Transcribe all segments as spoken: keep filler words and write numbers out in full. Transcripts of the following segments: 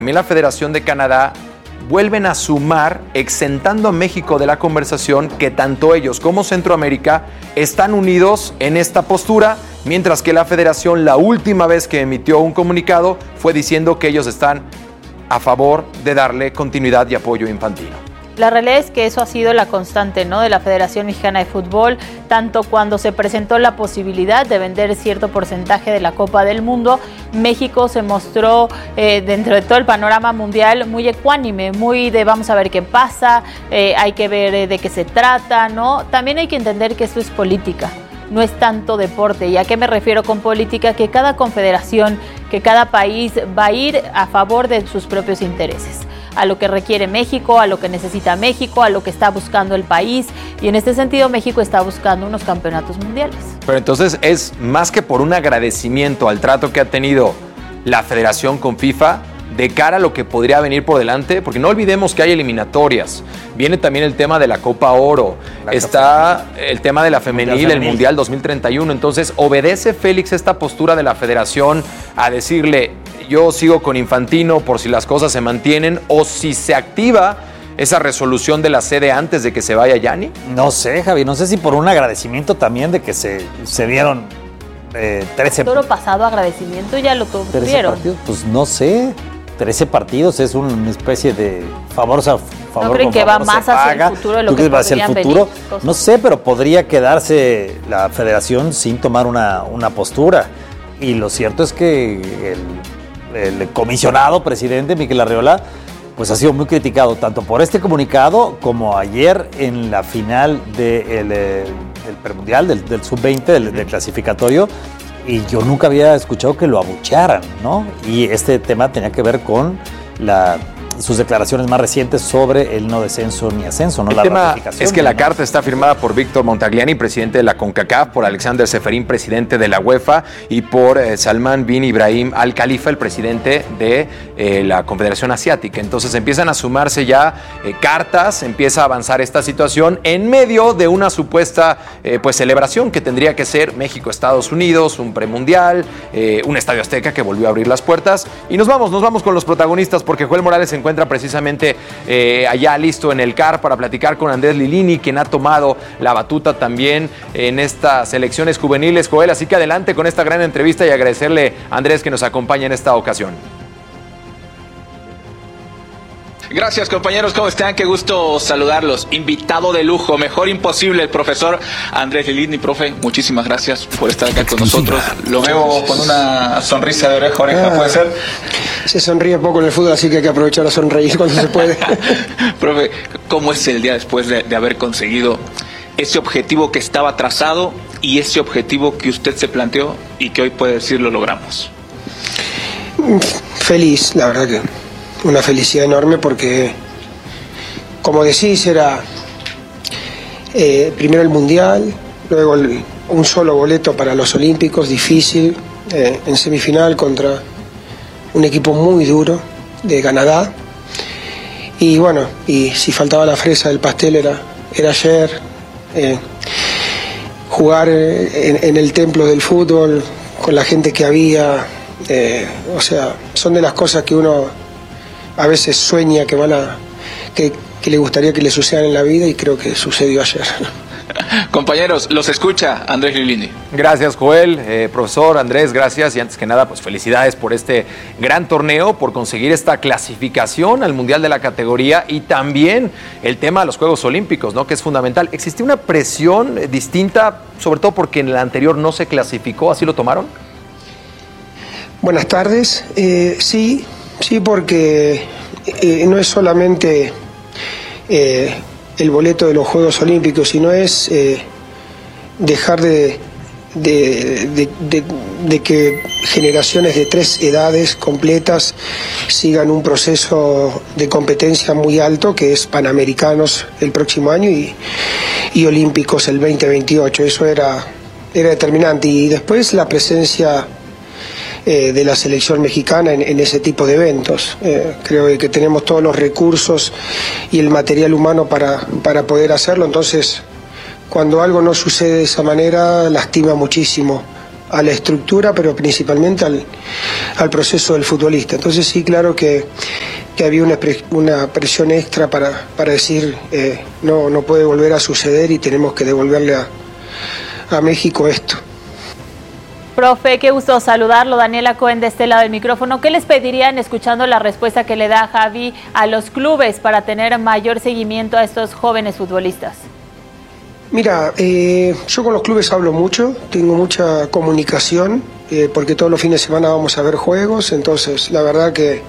También la Federación de Canadá vuelven a sumar, exentando a México de la conversación, que tanto ellos como Centroamérica están unidos en esta postura, mientras que la Federación la última vez que emitió un comunicado fue diciendo que ellos están a favor de darle continuidad y apoyo a Infantino. La realidad es que eso ha sido la constante, ¿no?, de la Federación Mexicana de Fútbol, tanto cuando se presentó la posibilidad de vender cierto porcentaje de la Copa del Mundo. México se mostró eh, dentro de todo el panorama mundial muy ecuánime, muy de vamos a ver qué pasa, eh, hay que ver eh, de qué se trata, ¿no? También hay que entender que esto es política, no es tanto deporte. ¿Y a qué me refiero con política? Que cada confederación, que cada país va a ir a favor de sus propios intereses, a lo que requiere México, a lo que necesita México, a lo que está buscando el país, y en este sentido México está buscando unos campeonatos mundiales. Pero entonces es más que por un agradecimiento al trato que ha tenido la Federación con FIFA de cara a lo que podría venir por delante, porque no olvidemos que hay eliminatorias, viene también el tema de la Copa Oro, la está el tema de la femenil, mundial femenil, el Mundial dos mil treinta y uno, entonces obedece Félix esta postura de la Federación a decirle yo sigo con Infantino por si las cosas se mantienen, o si se activa esa resolución de la sede antes de que se vaya Gianni? No sé, Javi, no sé si por un agradecimiento también de que se, se dieron eh, trece... Toro pasado agradecimiento ya lo tuvieron. ¿trece partidos? Pues no sé, trece partidos es una especie de favor, o sea, favor ¿no creen con que favor va más se hacia paga? el futuro de lo ¿Tú que crees va hacia el podrían futuro? venir? Cosas. No sé, pero podría quedarse la Federación sin tomar una, una postura. Y lo cierto es que el, el comisionado presidente, Miquel Arriola, pues ha sido muy criticado tanto por este comunicado como ayer en la final de el, del premundial, del, del sub veinte, del, del clasificatorio, y yo nunca había escuchado que lo abuchearan, ¿no? Y este tema tenía que ver con la... sus declaraciones más recientes sobre el no descenso ni ascenso, no el la tema ratificación. Es que la ¿no? carta está firmada por Víctor Montagliani, presidente de la CONCACAF, por Alexander Seferín, presidente de la UEFA, y por eh, Salman bin Ibrahim Al Khalifa, el presidente de eh, la Confederación Asiática. Entonces empiezan a sumarse ya eh, cartas, empieza a avanzar esta situación en medio de una supuesta eh, pues celebración que tendría que ser México-Estados Unidos, un premundial, eh, un Estadio Azteca que volvió a abrir las puertas. Y nos vamos, nos vamos con los protagonistas, porque Joel Morales se encuentra precisamente eh, allá listo en el C A R para platicar con Andrés Lilini, quien ha tomado la batuta también en estas selecciones juveniles, Joel, así que adelante con esta gran entrevista y agradecerle a Andrés que nos acompaña en esta ocasión. Gracias, compañeros, ¿cómo están? Qué gusto saludarlos. Invitado de lujo, mejor imposible, el profesor Andrés Lilini. Profe, muchísimas gracias por estar acá con nosotros. Lo veo con una sonrisa de oreja a oreja, ah, ¿puede ser? Se sonríe poco en el fútbol, así que hay que aprovechar a sonreír cuando se puede. Profe, ¿cómo es el día después de, de haber conseguido ese objetivo que estaba trazado y ese objetivo que usted se planteó y que hoy puede decir lo logramos? Feliz, la verdad que una felicidad enorme porque, como decís, era eh, primero el Mundial, luego el, un solo boleto para los Olímpicos, difícil, eh, en semifinal contra un equipo muy duro de Canadá. Y bueno, y si faltaba la fresa del pastel era, era ayer, eh, jugar en, en el templo del fútbol con la gente que había, eh, o sea, son de las cosas que uno a veces sueña que van a que, que le gustaría que le sucedan en la vida, y creo que sucedió ayer. Compañeros, los escucha Andrés Lilini. Gracias, Joel, eh, profesor Andrés, gracias, y antes que nada, pues felicidades por este gran torneo, por conseguir esta clasificación al Mundial de la categoría, y también el tema de los Juegos Olímpicos, ¿no?, que es fundamental. ¿Existió una presión distinta, sobre todo porque en el anterior no se clasificó? ¿Así lo tomaron? Buenas tardes. Eh, sí, sí, porque eh, no es solamente eh, el boleto de los Juegos Olímpicos, sino es eh, dejar de, de, de, de, de que generaciones de tres edades completas sigan un proceso de competencia muy alto, que es Panamericanos el próximo año y, y Olímpicos el veinte veintiocho. Eso era, era determinante. Y después la presencia Eh, de la selección mexicana en, en ese tipo de eventos. Eh, creo que tenemos todos los recursos y el material humano para, para poder hacerlo. Entonces, cuando algo no sucede de esa manera, lastima muchísimo a la estructura, pero principalmente al, al proceso del futbolista. Entonces sí, claro que, que había una, una presión extra para, para decir eh, no, no puede volver a suceder y tenemos que devolverle a, a México esto. Profe, qué gusto saludarlo. Daniela Cohen de este lado del micrófono. ¿Qué les pedirían, escuchando la respuesta que le da Javi, a los clubes para tener mayor seguimiento a estos jóvenes futbolistas? Mira, eh, yo con los clubes hablo mucho, tengo mucha comunicación, eh, porque todos los fines de semana vamos a ver juegos, entonces la verdad que,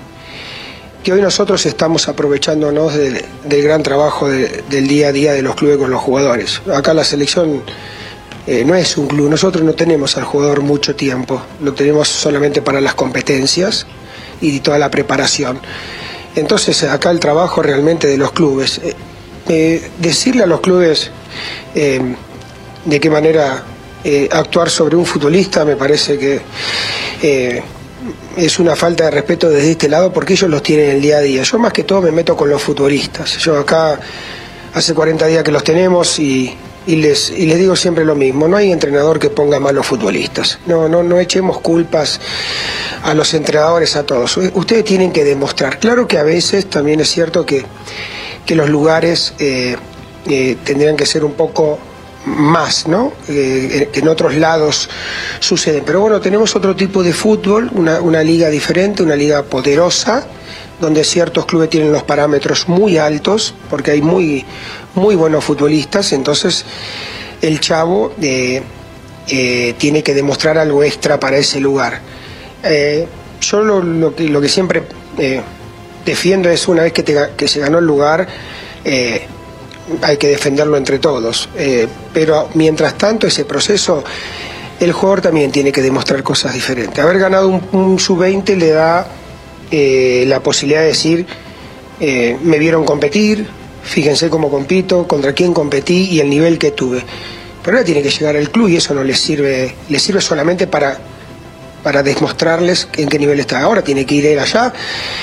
que hoy nosotros estamos aprovechándonos de, del gran trabajo de, del día a día de los clubes con los jugadores. Acá la selección eh, no es un club, nosotros no tenemos al jugador mucho tiempo, lo tenemos solamente para las competencias y toda la preparación. Entonces acá el trabajo realmente de los clubes, eh, eh, decirle a los clubes Eh, de qué manera eh, actuar sobre un futbolista me parece que eh, es una falta de respeto desde este lado, porque ellos los tienen el día a día. Yo más que todo me meto con los futbolistas. Yo acá hace cuarenta días que los tenemos y, y, les, y les digo siempre lo mismo: no hay entrenador que ponga mal a los futbolistas. No, no, no echemos culpas a los entrenadores, a todos. Ustedes tienen que demostrar. Claro que a veces también es cierto que, que los lugares eh, Eh, tendrían que ser un poco más, ¿no? Eh, que en otros lados suceden. Pero bueno, tenemos otro tipo de fútbol, una, una liga diferente, una liga poderosa, donde ciertos clubes tienen los parámetros muy altos, porque hay muy, muy buenos futbolistas. Entonces el chavo eh, eh, tiene que demostrar algo extra para ese lugar. Eh, yo lo, lo, que, lo que siempre eh, defiendo es, una vez que, te, que se ganó el lugar, eh, hay que defenderlo entre todos, eh, pero mientras tanto ese proceso, el jugador también tiene que demostrar cosas diferentes. Haber ganado un, un sub veinte le da eh, la posibilidad de decir eh, me vieron competir, fíjense cómo compito, contra quién competí y el nivel que tuve. Pero ahora tiene que llegar al club y eso no les sirve, les sirve solamente para, para demostrarles en qué nivel está. Ahora tiene que ir él allá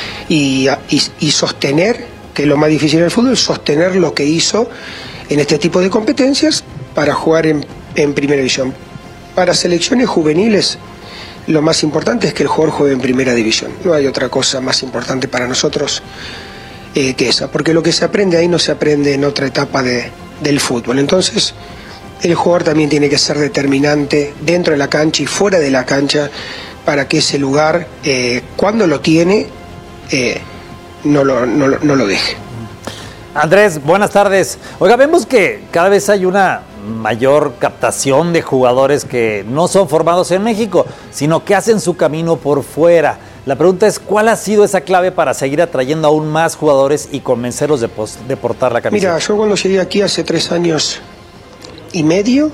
y, y, y sostener, que es lo más difícil del fútbol, sostener lo que hizo en este tipo de competencias para jugar en, en primera división. Para selecciones juveniles, lo más importante es que el jugador juegue en primera división. No hay otra cosa más importante para nosotros eh, que esa, porque lo que se aprende ahí no se aprende en otra etapa de, del fútbol. Entonces, el jugador también tiene que ser determinante dentro de la cancha y fuera de la cancha para que ese lugar, eh, cuando lo tiene, eh, No lo, no, no lo deje. Andrés, buenas tardes. Oiga, vemos que cada vez hay una mayor captación de jugadores que no son formados en México, sino que hacen su camino por fuera. La pregunta es, ¿cuál ha sido esa clave para seguir atrayendo aún más jugadores y convencerlos de, de portar la camiseta? Mira, yo cuando llegué aquí hace tres años y medio,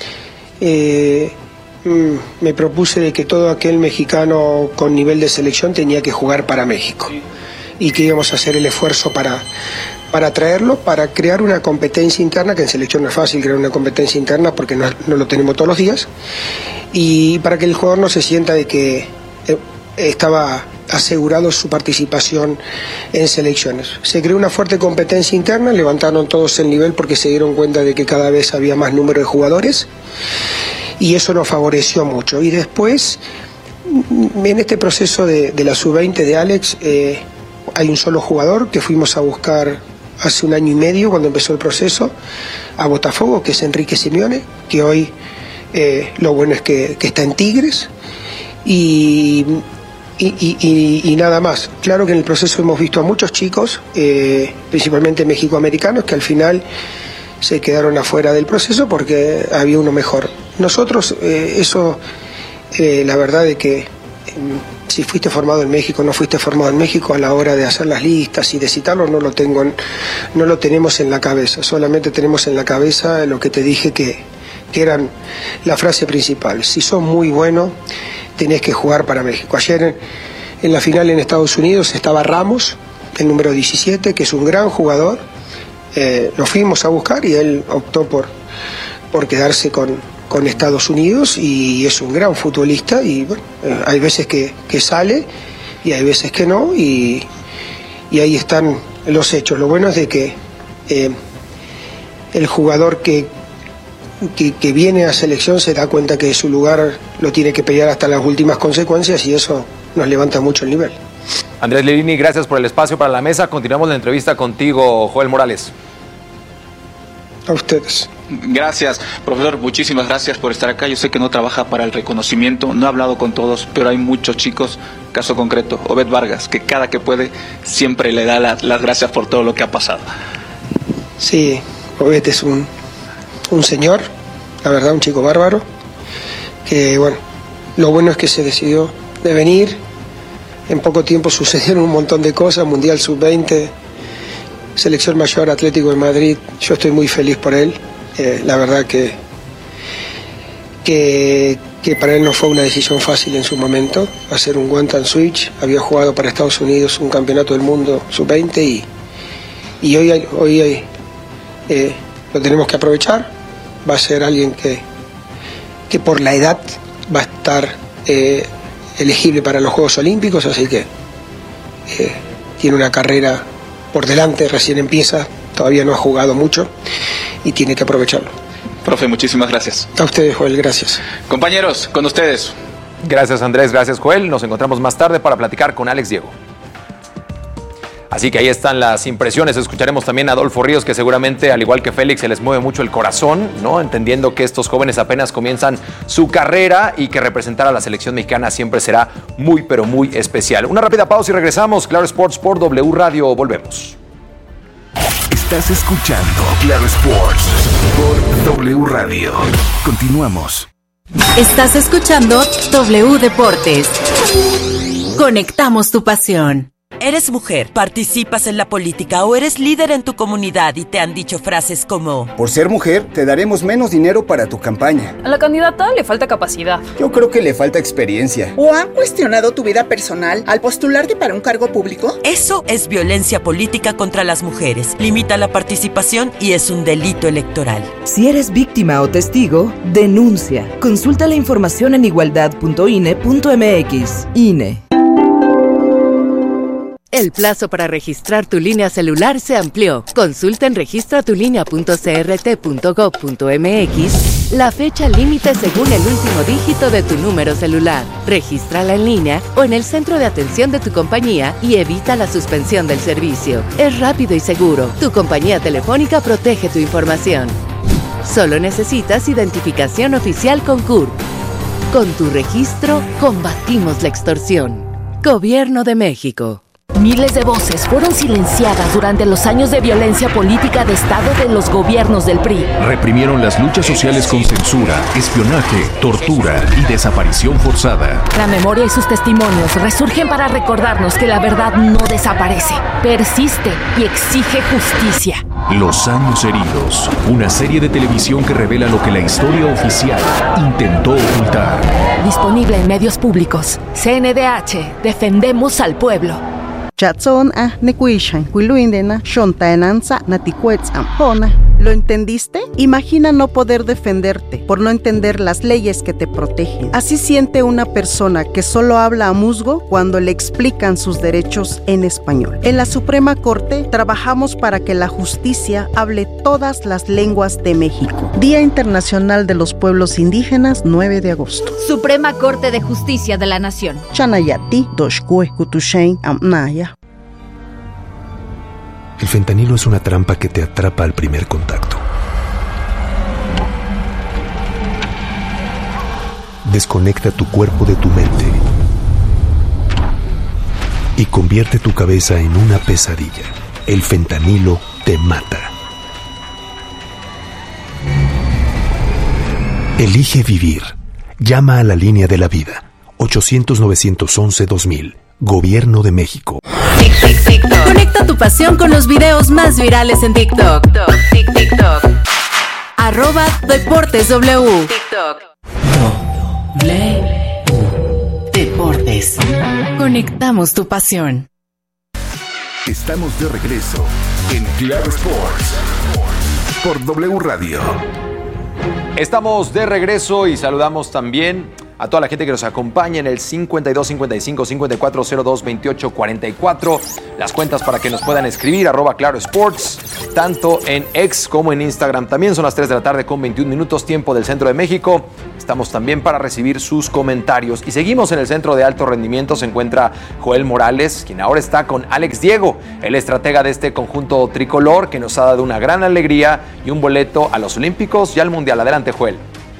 eh, me propuse de que todo aquel mexicano con nivel de selección tenía que jugar para México. Y que íbamos a hacer el esfuerzo para, para traerlo, para crear una competencia interna, que en selección no es fácil crear una competencia interna porque no, no lo tenemos todos los días, y para que el jugador no se sienta de que eh, estaba asegurado su participación en selecciones. Se creó una fuerte competencia interna, levantaron todos el nivel porque se dieron cuenta de que cada vez había más número de jugadores y eso nos favoreció mucho. Y después, en este proceso de, de la sub veinte de Alex, eh, hay un solo jugador que fuimos a buscar hace un año y medio cuando empezó el proceso a Botafogo, que es Enrique Simeone, que hoy eh, lo bueno es que, que está en Tigres y, y, y, y nada más. Claro que en el proceso hemos visto a muchos chicos, eh, principalmente mexicoamericanos, que al final se quedaron afuera del proceso porque había uno mejor. Nosotros, eh, eso, eh, la verdad de que... Eh, si fuiste formado en México, no fuiste formado en México, a la hora de hacer las listas y de citarlo, no lo tengo, no lo tenemos en la cabeza. Solamente tenemos en la cabeza lo que te dije que, que eran la frase principal. Si sos muy bueno, tenés que jugar para México. Ayer en, en la final en Estados Unidos estaba Ramos, el número diecisiete, que es un gran jugador. Eh, lo fuimos a buscar y él optó por, por quedarse con... con Estados Unidos y es un gran futbolista y bueno, eh, hay veces que, que sale y hay veces que no y, y ahí están los hechos. Lo bueno es de que eh, el jugador que, que, que viene a selección se da cuenta que su lugar lo tiene que pelear hasta las últimas consecuencias y eso nos levanta mucho el nivel. Andrés Lilini, gracias por el espacio para la mesa. Continuamos la entrevista contigo, Joel Morales. A ustedes. Gracias, profesor, muchísimas gracias por estar acá. Yo sé que no trabaja para el reconocimiento, no he hablado con todos, pero hay muchos chicos, caso concreto, Obed Vargas, que cada que puede siempre le da la, las gracias por todo lo que ha pasado. Sí, Obed es un, un señor, la verdad, un chico bárbaro, que bueno, lo bueno es que se decidió de venir. En poco tiempo sucedieron un montón de cosas, Mundial sub veinte, Selección Mayor, Atlético de Madrid. Yo estoy muy feliz por él. Eh, la verdad que, que, que para él no fue una decisión fácil en su momento, hacer un one and switch. Había jugado para Estados Unidos un campeonato del mundo sub veinte y, y hoy, hoy eh, lo tenemos que aprovechar. Va a ser alguien que, que por la edad va a estar eh, elegible para los Juegos Olímpicos, así que eh, tiene una carrera por delante, recién empieza, todavía no ha jugado mucho y tiene que aprovecharlo. Profe, muchísimas gracias. A ustedes, Joel, gracias. Compañeros, con ustedes. Gracias, Andrés, gracias, Joel. Nos encontramos más tarde para platicar con Alex Diego. Así que ahí están las impresiones. Escucharemos también a Adolfo Ríos, que seguramente, al igual que Félix, se les mueve mucho el corazón, ¿no? Entendiendo que estos jóvenes apenas comienzan su carrera y que representar a la selección mexicana siempre será muy, pero muy especial. Una rápida pausa y regresamos. Claro Sports por W Radio. Volvemos. Estás escuchando Claro Sports por W Radio. Continuamos. Estás escuchando W Deportes. Conectamos tu pasión. Eres mujer, participas en la política o eres líder en tu comunidad y te han dicho frases como: por ser mujer, te daremos menos dinero para tu campaña. A la candidata le falta capacidad. Yo creo que le falta experiencia. ¿O han cuestionado tu vida personal al postularte para un cargo público? Eso es violencia política contra las mujeres. Limita la participación y es un delito electoral. Si eres víctima o testigo, denuncia. Consulta la información en igualdad punto i n e punto m x. I N E. El plazo para registrar tu línea celular se amplió. Consulta en registra tu línea punto c r t punto gov punto m x la fecha límite según el último dígito de tu número celular. Regístrala en línea o en el centro de atención de tu compañía y evita la suspensión del servicio. Es rápido y seguro. Tu compañía telefónica protege tu información. Solo necesitas identificación oficial con C U R P. Con tu registro, combatimos la extorsión. Gobierno de México. Miles de voces fueron silenciadas durante los años de violencia política de Estado de los gobiernos del P R I. Reprimieron las luchas sociales con censura, espionaje, tortura y desaparición forzada. La memoria y sus testimonios resurgen para recordarnos que la verdad no desaparece, persiste y exige justicia. Los años heridos, una serie de televisión que revela lo que la historia oficial intentó ocultar. Disponible en medios públicos. C N D H, defendemos al pueblo. Chatson a Nekuishan, Quiluindena, Shontaenanza, Naticuetzam, Hona. ¿Lo entendiste? Imagina no poder defenderte por no entender las leyes que te protegen. Así siente una persona que solo habla a musgo cuando le explican sus derechos en español. En la Suprema Corte trabajamos para que la justicia hable todas las lenguas de México. Día Internacional de los Pueblos Indígenas, nueve de agosto. Suprema Corte de Justicia de la Nación. Chanayati, Doshkue, Kutushain, Amnaya. El fentanilo es una trampa que te atrapa al primer contacto. Desconecta tu cuerpo de tu mente y convierte tu cabeza en una pesadilla. El fentanilo te mata. Elige vivir. Llama a la línea de la vida. ochocientos, novecientos once, dos mil. Gobierno de México. Conecta tu pasión con los videos más virales en TikTok. TikTok, TikTok. Arroba Deportes W. TikTok. W Deportes. Conectamos tu pasión. Estamos de regreso en Claro Sports por W Radio. Estamos de regreso y saludamos también a toda la gente que nos acompaña en el cincuenta y dos, cincuenta y cinco, cincuenta y cuatro, cero dos, veintiocho, cuarenta y cuatro. las cuentas para que nos puedan escribir, arroba Claro Sports, tanto en X como en Instagram. También son las tres de la tarde con veintiún minutos, tiempo del centro de México. Estamos también para recibir sus comentarios. Y seguimos en el centro de alto rendimiento. Se encuentra Joel Morales, quien ahora está con Alex Diego, el estratega de este conjunto tricolor, que nos ha dado una gran alegría y un boleto a los Olímpicos y al Mundial. Adelante, Joel.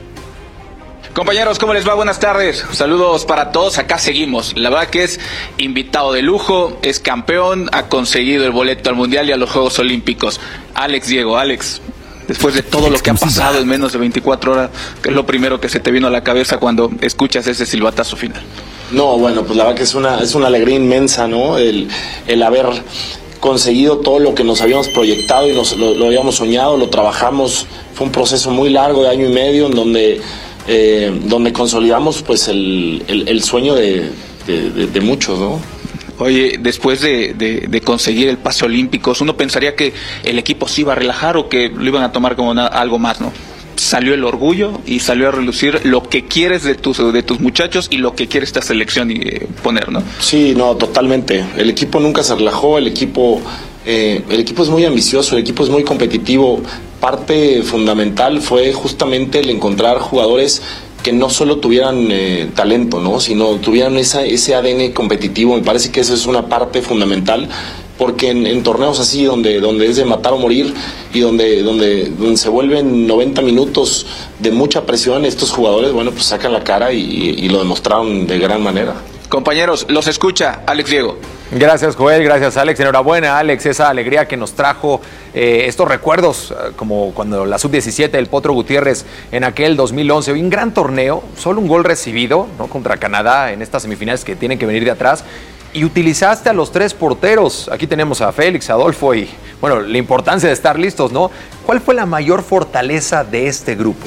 Compañeros, ¿cómo les va? Buenas tardes. Saludos para todos. Acá seguimos. La verdad que es invitado de lujo, es campeón, ha conseguido el boleto al Mundial y a los Juegos Olímpicos. Alex Diego, Alex, después de todo lo que ha pasado en menos de veinticuatro horas, ¿qué es lo primero que se te vino a la cabeza cuando escuchas ese silbatazo final? No, bueno, pues la verdad que es una, es una alegría inmensa, ¿no? El, el haber conseguido todo lo que nos habíamos proyectado y nos, lo, lo habíamos soñado, lo trabajamos. Fue un proceso muy largo de año y medio en donde... Eh, donde consolidamos pues el, el, el sueño de, de, de, de muchos, ¿no? Oye, después de, de, de conseguir el pase olímpicos, uno pensaría que el equipo se iba a relajar o que lo iban a tomar como una, algo más, ¿no? Salió el orgullo y salió a relucir lo que quieres de tus, de tus muchachos y lo que quiere esta selección y, eh, poner, ¿no? Sí, no, totalmente. El equipo nunca se relajó, el equipo, eh, el equipo es muy ambicioso, el equipo es muy competitivo. Parte fundamental fue justamente el encontrar jugadores que no solo tuvieran eh, talento, ¿no? Sino tuvieran esa, ese A D N competitivo. Me parece que eso es una parte fundamental, porque en, en torneos así donde, donde es de matar o morir y donde, donde, donde se vuelven noventa minutos de mucha presión, estos jugadores, bueno, pues sacan la cara y, y lo demostraron de gran manera. Compañeros, los escucha Alex Diego. Gracias, Joel, gracias, Alex. Enhorabuena, Alex, esa alegría que nos trajo eh, estos recuerdos, eh, como cuando la sub diecisiete del Potro Gutiérrez en aquel dos mil once, un gran torneo, solo un gol recibido, ¿no?, contra Canadá en estas semifinales que tienen que venir de atrás, y utilizaste a los tres porteros. Aquí tenemos a Félix, a Adolfo y, bueno, la importancia de estar listos, ¿no? ¿Cuál fue la mayor fortaleza de este grupo?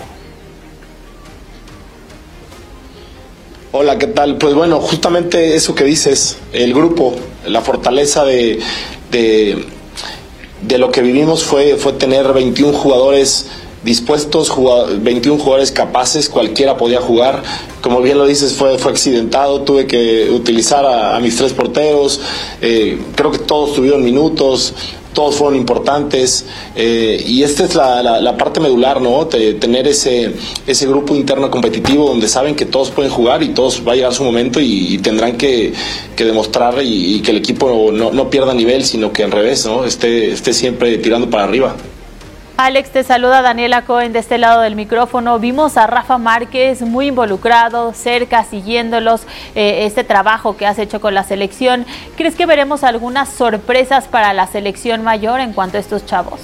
Hola, ¿qué tal? Pues bueno, justamente eso que dices, el grupo, la fortaleza de, de, de lo que vivimos fue, fue tener veintiún jugadores dispuestos, veintiún jugadores capaces, cualquiera podía jugar. Como bien lo dices, fue, fue accidentado, tuve que utilizar a, a mis tres porteros, eh, creo que todos tuvieron minutos, todos fueron importantes, eh, y esta es la, la, la parte medular, ¿no? De tener ese, ese grupo interno competitivo donde saben que todos pueden jugar y todos va a llegar su momento y, y tendrán que, que demostrar y, y que el equipo no, no pierda nivel, sino que al revés, ¿no? Esté, esté siempre tirando para arriba. Alex, te saluda Daniela Cohen de este lado del micrófono. Vimos a Rafa Márquez muy involucrado, cerca, siguiéndolos, eh, este trabajo que has hecho con la selección. ¿Crees que veremos algunas sorpresas para la selección mayor en cuanto a estos chavos?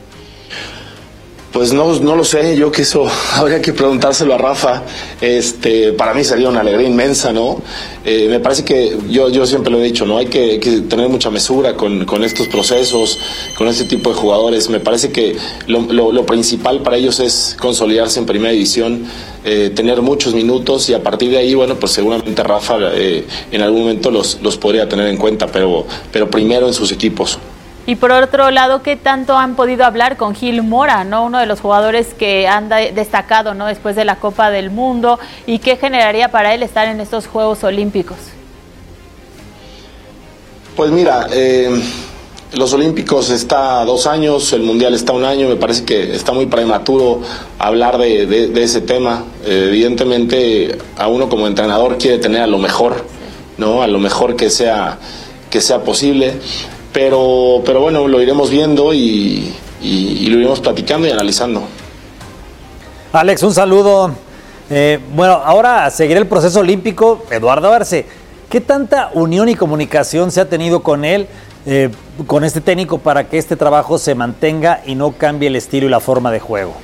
Pues no, no lo sé, yo que eso habría que preguntárselo a Rafa. Este, para mí sería una alegría inmensa, ¿no? Eh, me parece que, yo, yo siempre lo he dicho, ¿no? Hay que, que tener mucha mesura con, con estos procesos, con este tipo de jugadores. Me parece que lo, lo, lo principal para ellos es consolidarse en primera división, eh, tener muchos minutos y a partir de ahí, bueno, pues seguramente Rafa eh, en algún momento los, los podría tener en cuenta, pero, pero primero en sus equipos. Y por otro lado, ¿qué tanto han podido hablar con Gil Mora, ¿no?, uno de los jugadores que han destacado, ¿no?, después de la Copa del Mundo, y qué generaría para él estar en estos Juegos Olímpicos? Pues mira, eh, los Olímpicos está a dos años, el Mundial está a un año, me parece que está muy prematuro hablar de, de, de ese tema. Eh, evidentemente, a uno como entrenador quiere tener a lo mejor, ¿no?, a lo mejor que sea, que sea posible. Pero, pero bueno, lo iremos viendo y, y, y lo iremos platicando y analizando. Alex, un saludo. Eh, bueno, ahora seguirá el proceso olímpico. Eduardo Arce, ¿qué tanta unión y comunicación se ha tenido con él, eh, con este técnico, para que este trabajo se mantenga y no cambie el estilo y la forma de juego?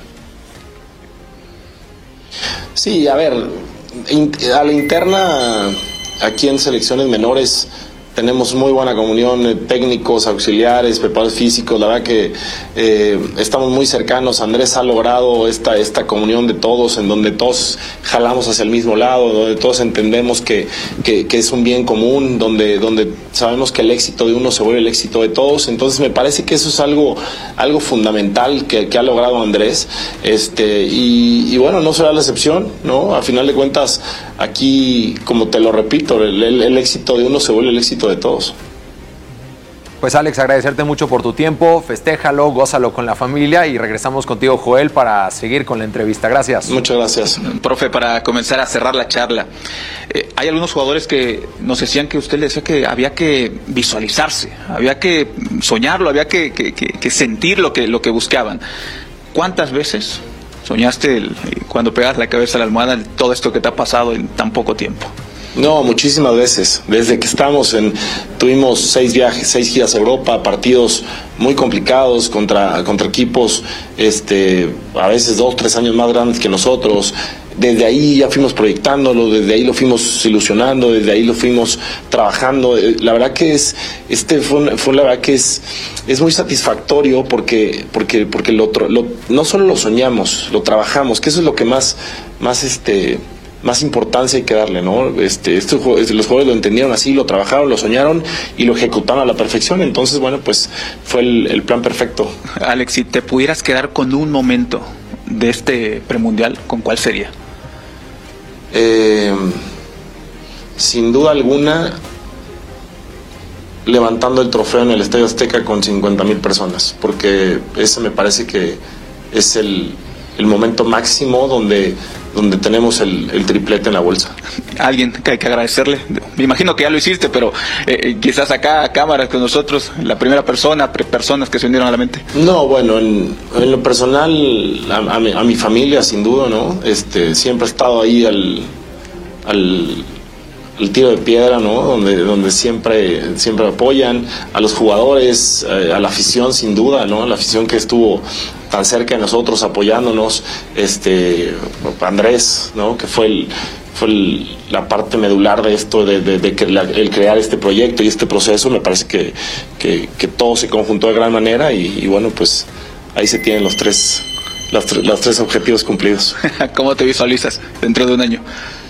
Sí, a ver, a la interna, aquí en selecciones menores, tenemos muy buena comunión, técnicos, auxiliares, preparadores físicos. La verdad que eh, estamos muy cercanos. Andrés ha logrado esta, esta comunión de todos, en donde todos jalamos hacia el mismo lado, donde todos entendemos que, que, que es un bien común, donde, donde sabemos que el éxito de uno se vuelve el éxito de todos. Entonces me parece que eso es algo, algo fundamental que, que ha logrado Andrés. Este, y, y bueno, no será la excepción, ¿no? A final de cuentas, aquí, como te lo repito, el, el, el éxito de uno se vuelve el éxito de todos. Pues Alex, agradecerte mucho por tu tiempo, festéjalo, gózalo con la familia y regresamos contigo, Joel, para seguir con la entrevista. Gracias. Muchas gracias. Profe, para comenzar a cerrar la charla, eh, hay algunos jugadores que nos decían que usted le decía que había que visualizarse, había que soñarlo, había que, que, que, que sentir lo que, lo que buscaban. ¿Cuántas veces soñaste el, cuando pegas la cabeza a la almohada todo esto que te ha pasado en tan poco tiempo? No, muchísimas veces. Desde que estamos en, tuvimos seis viajes, seis giras a Europa, partidos muy complicados contra, contra equipos, este, a veces dos, tres años más grandes que nosotros. Desde ahí ya fuimos proyectándolo, desde ahí lo fuimos ilusionando, desde ahí lo fuimos trabajando. La verdad que es, este fue, fue la verdad que es, es muy satisfactorio porque, porque, porque lo, lo, no solo lo soñamos, lo trabajamos, que eso es lo que más, más este. más importancia hay que darle, ¿no? Este, estos, los jugadores lo entendieron así, lo trabajaron, lo soñaron y lo ejecutaron a la perfección. Entonces, bueno, pues fue el, el plan perfecto. Alex, si te pudieras quedar con un momento de este premundial, ¿con cuál sería? Eh, sin duda alguna, levantando el trofeo en el Estadio Azteca con cincuenta mil personas, porque ese me parece que es el, el momento máximo donde donde tenemos el, el triplete en la bolsa. Alguien que hay que agradecerle, me imagino que ya lo hiciste, pero eh, quizás acá a cámaras con nosotros, la primera persona, personas que se unieron a la mente. No, bueno, en, en lo personal, a, a, mi, a mi familia sin duda, ¿no? Este, siempre he estado ahí al, al, al tiro de piedra, ¿no? Donde, donde siempre, siempre apoyan, a los jugadores, eh, a la afición sin duda, ¿no? La afición que estuvo tan cerca de nosotros apoyándonos, este Andrés, ¿no? Que fue el, fue el, la parte medular de esto, de, de, de que la, el crear este proyecto y este proceso. Me parece que, que, que todo se conjuntó de gran manera y, y bueno, pues ahí se tienen los tres, los, los tres objetivos cumplidos. ¿Cómo te visualizas dentro de un año?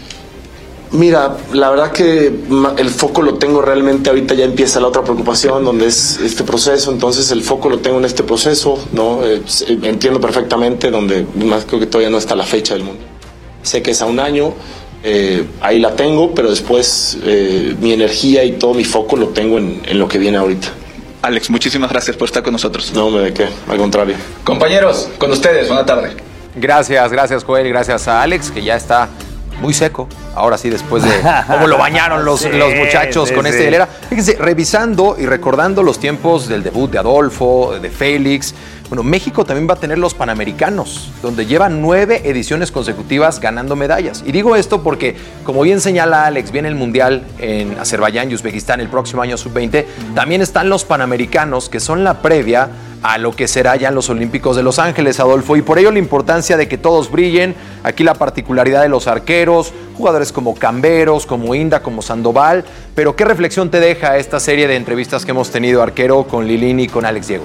Mira, la verdad que el foco lo tengo realmente, ahorita ya empieza la otra preocupación, donde es este proceso, entonces el foco lo tengo en este proceso, ¿no? Eh, entiendo perfectamente, donde más creo que todavía no está la fecha del mundo. Sé que es a un año, eh, ahí la tengo, pero después eh, mi energía y todo mi foco lo tengo en, en lo que viene ahorita. Alex, muchísimas gracias por estar con nosotros. No, me de qué, al contrario. Compañeros, con ustedes, buena tarde. Gracias, gracias Joel, gracias a Alex, que ya está muy seco. Ahora sí, después de cómo lo bañaron los, sí, los muchachos sí, con sí. esta hilera. Fíjense, revisando y recordando los tiempos del debut de Adolfo, de Félix. Bueno, México también va a tener los Panamericanos, donde lleva nueve ediciones consecutivas ganando medallas. Y digo esto porque, como bien señala Alex, viene el Mundial en Azerbaiyán y Uzbekistán el próximo año sub veinte. También están los Panamericanos, que son la previa a lo que será ya en los Olímpicos de Los Ángeles, Adolfo, y por ello la importancia de que todos brillen. Aquí la particularidad de los arqueros, jugadores como Camberos, como Inda, como Sandoval. Pero ¿qué reflexión te deja esta serie de entrevistas que hemos tenido, arquero, con Lilini y con Alex Diego?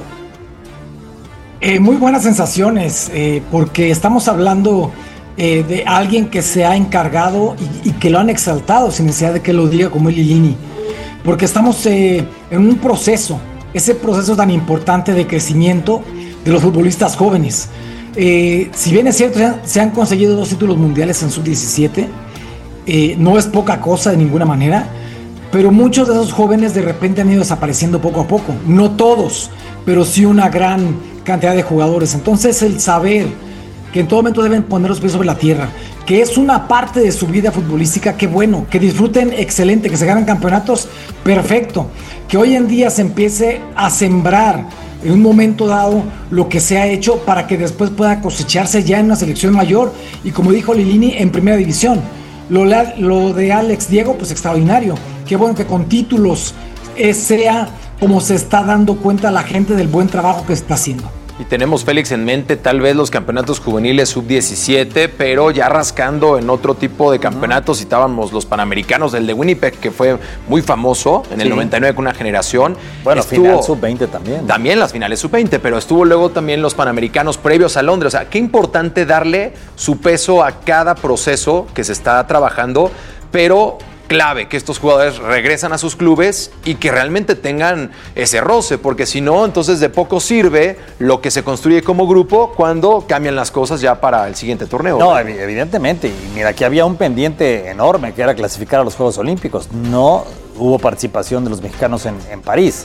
Eh, muy buenas sensaciones, eh, porque estamos hablando eh, de alguien que se ha encargado y, y que lo han exaltado sin necesidad de que lo diga, como el Lilini, porque estamos eh, en un proceso, ese proceso tan importante de crecimiento de los futbolistas jóvenes. Eh, si bien es cierto, se han conseguido dos títulos mundiales en sub diecisiete, eh, no es poca cosa de ninguna manera, pero muchos de esos jóvenes de repente han ido desapareciendo poco a poco, no todos, pero sí una gran cantidad de jugadores. Entonces el saber que en todo momento deben poner los pies sobre la tierra, que es una parte de su vida futbolística, qué bueno, que disfruten, excelente, que se ganen campeonatos, perfecto, que hoy en día se empiece a sembrar en un momento dado lo que se ha hecho para que después pueda cosecharse ya en una selección mayor y, como dijo Lilini, en primera división. Lo, lo de Alex Diego, pues extraordinario, qué bueno que con títulos eh, sea como se está dando cuenta la gente del buen trabajo que se está haciendo. Y tenemos, Félix, en mente tal vez los campeonatos juveniles sub diecisiete, pero ya rascando en otro tipo de campeonatos. Citábamos los Panamericanos, el de Winnipeg, que fue muy famoso en el sí. noventa y nueve con una generación. Bueno, estuvo, final sub veinte también. También las finales sub veinte, pero estuvo luego también los Panamericanos previos a Londres. O sea, qué importante darle su peso a cada proceso que se está trabajando, pero clave que estos jugadores regresan a sus clubes y que realmente tengan ese roce, porque si no, entonces de poco sirve lo que se construye como grupo cuando cambian las cosas ya para el siguiente torneo. No, evidentemente, y mira, aquí había un pendiente enorme que era clasificar a los Juegos Olímpicos. No hubo participación de los mexicanos en, en París.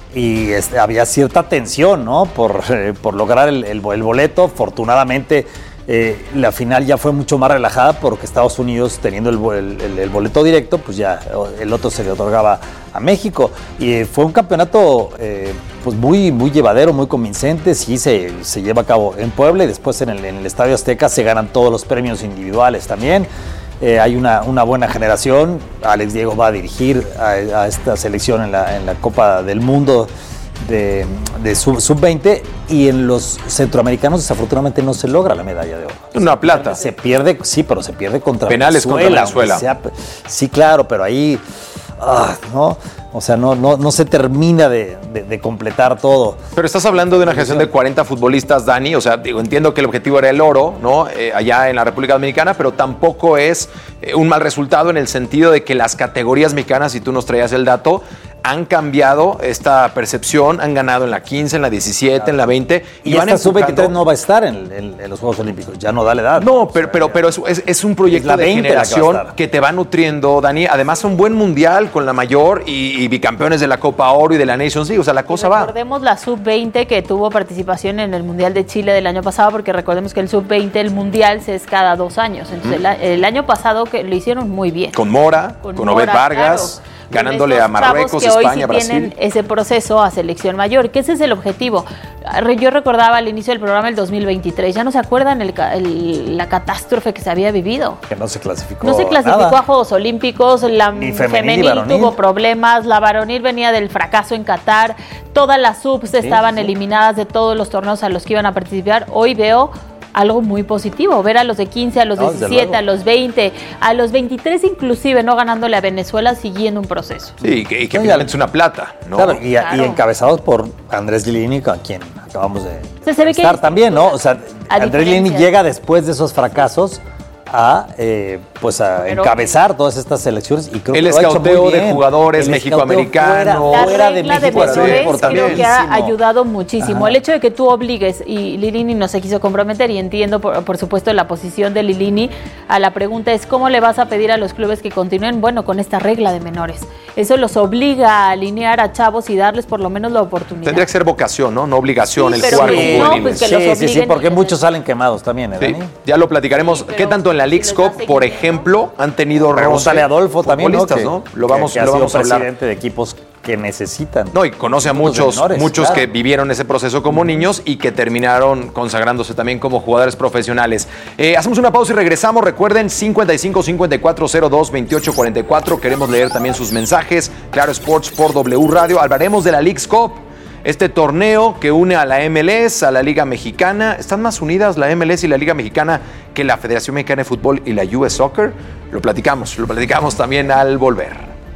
y este, había cierta tensión, ¿no? Por, eh, por lograr el, el, el boleto. Afortunadamente, eh, la final ya fue mucho más relajada porque Estados Unidos, teniendo el, el, el boleto directo, pues ya el otro se le otorgaba a México. Y eh, fue un campeonato eh, pues muy, muy llevadero, muy convincente. Sí, se, se lleva a cabo en Puebla y después en el, en el Estadio Azteca se ganan todos los premios individuales también. Eh, hay una, una buena generación. Alex Diego va a dirigir a, a esta selección en la, en la Copa del Mundo de, de sub veinte, y en los centroamericanos desafortunadamente no se logra la medalla de oro. Una se plata. Pierde, se pierde, sí, pero se pierde contra penales Venezuela, contra Venezuela. Sea, sí, claro, pero ahí, ah, ¿no? O sea, no, no, no se termina de, de, de completar todo. Pero estás hablando de una generación de cuarenta futbolistas, Dani. O sea, digo, entiendo que el objetivo era el oro, ¿no? Eh, allá en la República Dominicana, pero tampoco es eh, un mal resultado en el sentido de que las categorías mexicanas, si tú nos traías el dato, han cambiado esta percepción, han ganado en la quince, en la diecisiete, claro, en la veinte. Y, y esta sub veintitrés no va a estar en, en, en los Juegos Olímpicos, ya no da la edad. No, pero, pero, pero es, es, es un proyecto es de generación que, que te va nutriendo, Dani. Además, un buen mundial con la mayor y, y bicampeones de la Copa Oro y de la Nations League. O sea, la cosa va. Recordemos la sub veinte que tuvo participación en el Mundial de Chile del año pasado, porque recordemos que el sub veinte, el Mundial, se es cada dos años. Entonces, mm. el, el año pasado que lo hicieron muy bien. Con Mora, con, con Obed Vargas. Claro. Ganándole a Marruecos, que España, hoy sí Brasil. Tienen ese proceso a selección mayor, que ese es el objetivo. Yo recordaba al inicio del programa el dos mil veintitrés, ¿ya no se acuerdan el, el, la catástrofe que se había vivido? Que no se clasificó. No se clasificó nada. a Juegos Olímpicos, la ni femenil, femenil tuvo problemas, la varonil venía del fracaso en Qatar, todas las subs sí, estaban sí. eliminadas de todos los torneos a los que iban a participar. Hoy veo algo muy positivo, ver a los de quince, a los no, diecisiete, a los veinte, a los veintitrés inclusive, no ganándole a Venezuela, siguiendo un proceso. Sí, que, y que finalmente es una plata, ¿no? Claro, y, claro. y encabezados por Andrés Lilini, con quien acabamos de se, se ve estar que también, ¿no? O sea, Andrés Lilini llega después de esos fracasos a eh, pues a Pero, encabezar todas estas selecciones y creo el que lo ha hecho muy escauteo bien. de jugadores mexicoamericanos fuera, fuera de México de creo que ha ayudado muchísimo. Ajá. El hecho de que tú obligues, y Lilini no se quiso comprometer, y entiendo por, por supuesto la posición de Lilini, a la pregunta es ¿cómo le vas a pedir a los clubes que continúen? Bueno, con esta regla de menores. Eso los obliga a alinear a chavos y darles por lo menos la oportunidad. Tendría que ser vocación, ¿no? No obligación, sí, el jugar sí, con no, juveniles. pues que sí, los sí, sí, porque muchos salen quemados también, ¿eh, sí, Dani? ya lo platicaremos. Sí, ¿qué tanto en la Leagues Cup, por ejemplo, han tenido roce? A Adolfo también, ¿no? Que, ¿no? Lo vamos, que, que lo vamos a hablar. Presidente de equipos que necesitan. No, y conoce a muchos, menores, muchos claro. que vivieron ese proceso como niños y que terminaron consagrándose también como jugadores profesionales. Eh, hacemos una pausa y regresamos. Recuerden, cincuenta y cinco, cincuenta y cuatro, cero dos, veintiocho, cuarenta y cuatro. Queremos leer también sus mensajes. Claro Sports por W Radio. Hablaremos de la Leagues Cup. Este torneo que une a la M L S, a la Liga Mexicana. ¿Están más unidas la M L S y la Liga Mexicana que la Federación Mexicana de Fútbol y la U S Soccer? Lo platicamos, lo platicamos también al volver.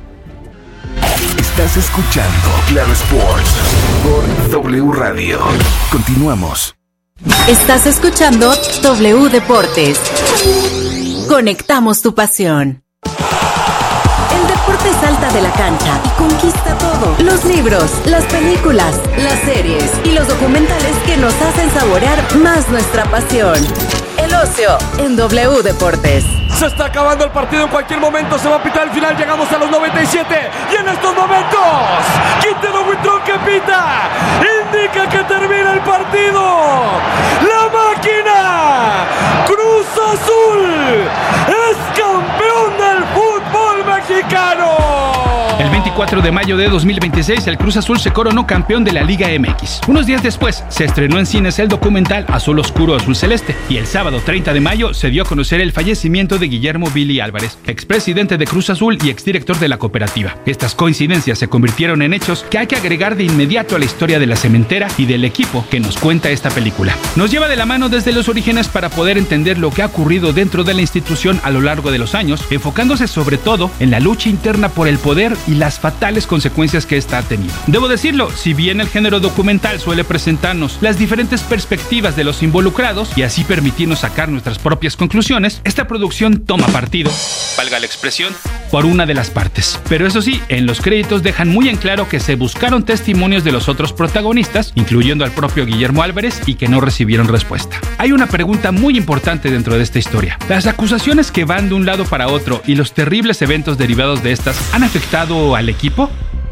Estás escuchando Claro Sports por W Radio. Continuamos. Estás escuchando W Deportes. Conectamos tu pasión. El deporte salta de la cancha y conquista todo. Los libros, las películas, las series y los documentales que nos hacen saborear más nuestra pasión. El ocio en W Deportes. Se está acabando el partido, en cualquier momento se va a pitar el final, llegamos a los noventa y siete y en estos momentos Quintero Huitrón que pita indica que termina el partido. La máquina Cruz Azul es campeón del fútbol mexicano. El veinticuatro de mayo de dos mil veintiséis, el Cruz Azul se coronó campeón de la Liga M X. Unos días después, se estrenó en cines el documental Azul Oscuro, Azul Celeste. Y el sábado treinta de mayo, se dio a conocer el fallecimiento de Guillermo Billy Álvarez, expresidente de Cruz Azul y exdirector de la cooperativa. Estas coincidencias se convirtieron en hechos que hay que agregar de inmediato a la historia de la cementera y del equipo que nos cuenta esta película. Nos lleva de la mano desde los orígenes para poder entender lo que ha ocurrido dentro de la institución a lo largo de los años, enfocándose sobre todo en la lucha interna por el poder y las fatales consecuencias que esta ha tenido. Debo decirlo, si bien el género documental suele presentarnos las diferentes perspectivas de los involucrados y así permitirnos sacar nuestras propias conclusiones, esta producción toma partido, valga la expresión, por una de las partes. Pero eso sí, en los créditos dejan muy en claro que se buscaron testimonios de los otros protagonistas, incluyendo al propio Guillermo Álvarez, y que no recibieron respuesta. Hay una pregunta muy importante dentro de esta historia. ¿Las acusaciones que van de un lado para otro y los terribles eventos derivados de estas han afectado al equipo?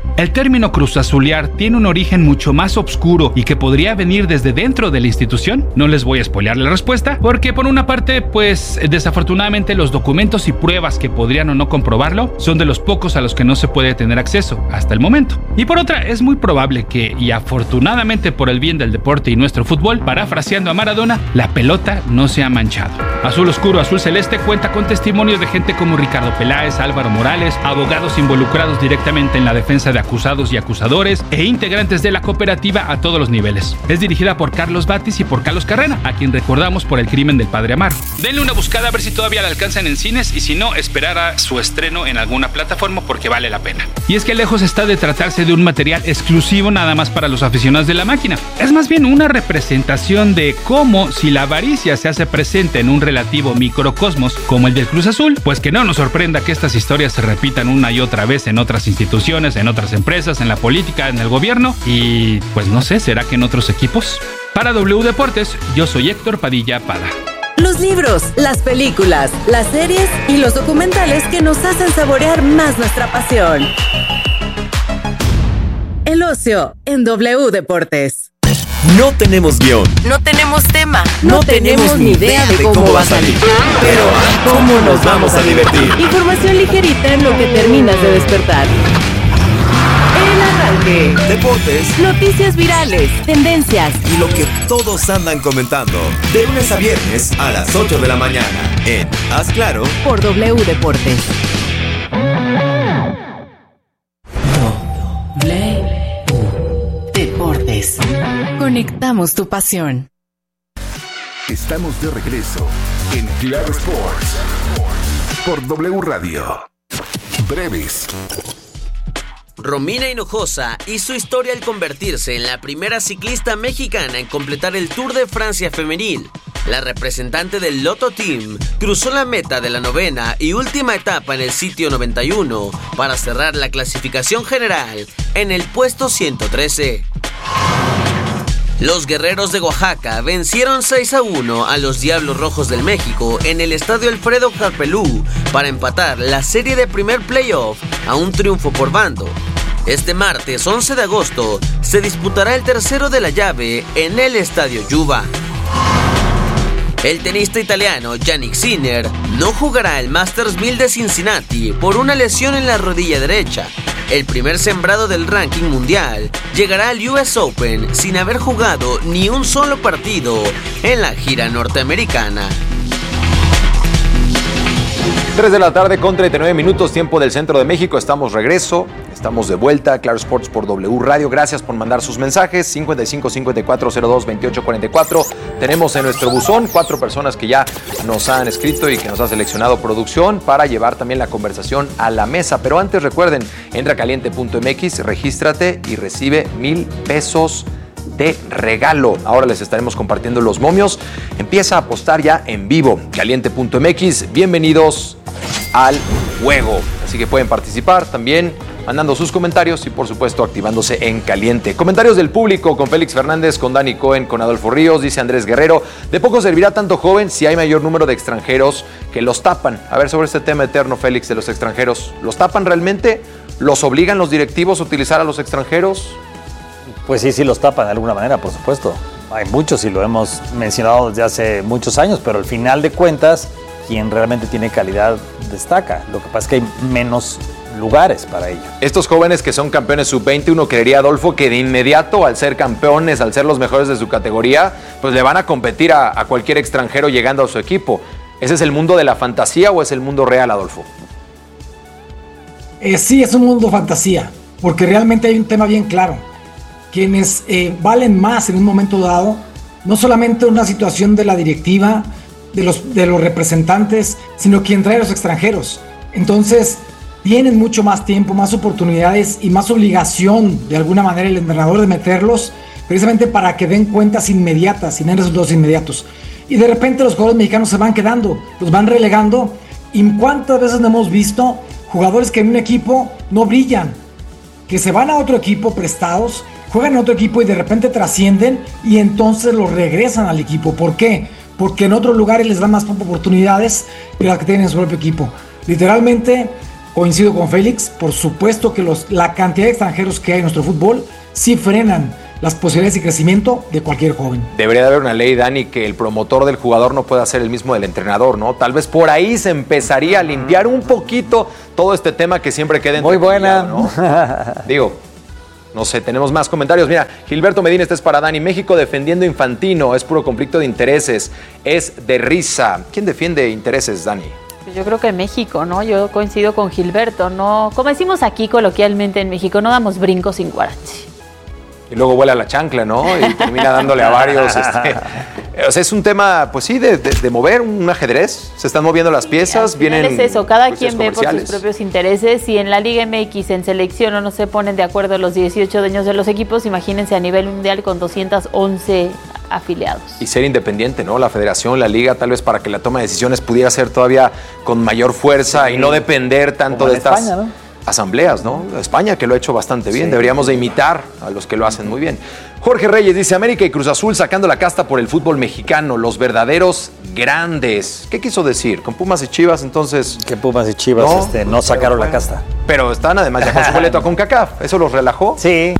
El término cruzazulear tiene un origen mucho más oscuro y que podría venir desde dentro de la institución. No les voy a spoilear la respuesta, porque por una parte, pues desafortunadamente los documentos y pruebas que podrían o no comprobarlo son de los pocos a los que no se puede tener acceso hasta el momento. Y por otra, es muy probable que, y afortunadamente por el bien del deporte y nuestro fútbol, parafraseando a Maradona, la pelota no se ha manchado. Azul Oscuro, Azul Celeste cuenta con testimonios de gente como Ricardo Peláez, Álvaro Morales, abogados involucrados directamente en la defensa de acusados y acusadores e integrantes de la cooperativa a todos los niveles. Es dirigida por Carlos Batis y por Carlos Carrena, a quien recordamos por el crimen del padre Amaro. Denle una buscada a ver si todavía la alcanzan en cines y si no, esperar a su estreno en alguna plataforma porque vale la pena. Y es que lejos está de tratarse de un material exclusivo nada más para los aficionados de la máquina. Es más bien una representación de cómo, si la avaricia se hace presente en un relativo microcosmos como el del Cruz Azul, pues que no nos sorprenda que estas historias se repitan una y otra vez en otras instituciones, en otras empresas, en la política, en el gobierno y pues no sé, ¿será que en otros equipos? Para W Deportes, yo soy Héctor Padilla Pada. Los libros, las películas, las series y los documentales que nos hacen saborear más nuestra pasión. El ocio en W Deportes. No tenemos guión. No tenemos tema. No, no tenemos ni idea de cómo, cómo va a salir. Pero, ¿cómo nos vamos a divertir? Información ligerita en lo que terminas de despertar. El arranque. Deportes. Noticias virales. Tendencias. Y lo que todos andan comentando. De lunes a viernes a las ocho de la mañana. En Haz Claro. Por W Deportes. W Deportes. Conectamos tu pasión. Estamos de regreso en Claro Sports. Por W Radio. Breves. Romina Hinojosa hizo historia al convertirse en la primera ciclista mexicana en completar el Tour de Francia femenil. La representante del Lotto Team cruzó la meta de la novena y última etapa en el sitio noventa y uno para cerrar la clasificación general en el puesto ciento trece. Los guerreros de Oaxaca vencieron seis a uno a los Diablos Rojos del México en el estadio Alfredo Harpelú para empatar la serie de primer playoff a un triunfo por bando. Este martes once de agosto se disputará el tercero de la llave en el estadio Yuba. El tenista italiano Jannik Sinner no jugará el Masters mil de Cincinnati por una lesión en la rodilla derecha. El primer sembrado del ranking mundial llegará al U S Open sin haber jugado ni un solo partido en la gira norteamericana. tres de la tarde con treinta y nueve minutos, tiempo del centro de México. Estamos regreso, estamos de vuelta. Claro Sports por W Radio. Gracias por mandar sus mensajes. cincuenta y cinco cincuenta y cuatro cero dos veintiocho cuarenta y cuatro. Tenemos en nuestro buzón cuatro personas que ya nos han escrito y que nos ha seleccionado producción para llevar también la conversación a la mesa. Pero antes recuerden, entra a caliente punto m x, regístrate y recibe mil pesos de regalo. Ahora les estaremos compartiendo los momios. Empieza a apostar ya en vivo. caliente punto m x. Bienvenidos al juego. Así que pueden participar también mandando sus comentarios y por supuesto activándose en caliente. Comentarios del público con Félix Fernández, con Dani Cohen, con Adolfo Ríos. Dice Andrés Guerrero: de poco servirá tanto joven si hay mayor número de extranjeros que los tapan. A ver, sobre este tema eterno, Félix, de los extranjeros. ¿Los tapan realmente? ¿Los obligan los directivos a utilizar a los extranjeros? Pues sí, sí los tapan de alguna manera, por supuesto. Hay muchos y lo hemos mencionado desde hace muchos años, pero al final de cuentas, quien realmente tiene calidad destaca. Lo que pasa es que hay menos lugares para ello. Estos jóvenes que son campeones sub veinte, uno creería, Adolfo, que de inmediato, al ser campeones, al ser los mejores de su categoría, pues le van a competir a, a cualquier extranjero llegando a su equipo. ¿Ese es el mundo de la fantasía o es el mundo real, Adolfo? Eh, sí, es un mundo fantasía, porque realmente hay un tema bien claro. Quienes eh, valen más en un momento dado, no solamente una situación de la directiva, de los, de los representantes, sino quien trae a los extranjeros. Entonces, tienen mucho más tiempo, más oportunidades y más obligación, de alguna manera, el entrenador de meterlos, precisamente para que den cuentas inmediatas y den resultados inmediatos. Y de repente los jugadores mexicanos se van quedando, los van relegando. ¿Y cuántas veces no hemos visto jugadores que en un equipo no brillan, que se van a otro equipo prestados, juegan en otro equipo y de repente trascienden y entonces los regresan al equipo? ¿Por qué? Porque en otros lugares les dan más oportunidades que las que tienen en su propio equipo. Literalmente, Coincido con Félix, por supuesto que los, la cantidad de extranjeros que hay en nuestro fútbol sí frenan las posibilidades de crecimiento de cualquier joven. Debería de haber una ley, Dani, que el promotor del jugador no pueda ser el mismo del entrenador, ¿no? Tal vez por ahí se empezaría a limpiar un poquito todo este tema que siempre queda muy buena, ¿no? Digo, no sé, tenemos más comentarios. Mira, Gilberto Medina, este es para Dani. México defendiendo Infantino, es puro conflicto de intereses, es de risa. ¿Quién defiende intereses, Dani? Yo creo que México, ¿no? Yo coincido con Gilberto, ¿no? Como decimos aquí coloquialmente en México, no damos brincos sin guarache. Y luego vuela la chancla, ¿no? Y termina dándole a varios. Este, o sea, es un tema, pues sí, de, de, de mover un ajedrez. Se están moviendo las piezas, vienen. Es eso, cada quien ve por sus propios intereses. Si en la Liga M X, en selección, o no se ponen de acuerdo los dieciocho dueños de los equipos, imagínense a nivel mundial con doscientos once afiliados. Y ser independiente, ¿no? La federación, la liga, tal vez para que la toma de decisiones pudiera ser todavía con mayor fuerza sí. y no depender tanto de estas España, ¿no? asambleas, ¿no? España, que lo ha hecho bastante bien. Sí. Deberíamos de imitar a los que lo hacen muy bien. Jorge Reyes dice, América y Cruz Azul sacando la casta por el fútbol mexicano, los verdaderos grandes. ¿Qué quiso decir? ¿Con Pumas y Chivas, entonces? Que Pumas y Chivas no, este, no sacaron bueno, la casta. Pero están además ya con su boleto a CONCACAF. ¿Eso los relajó? Sí.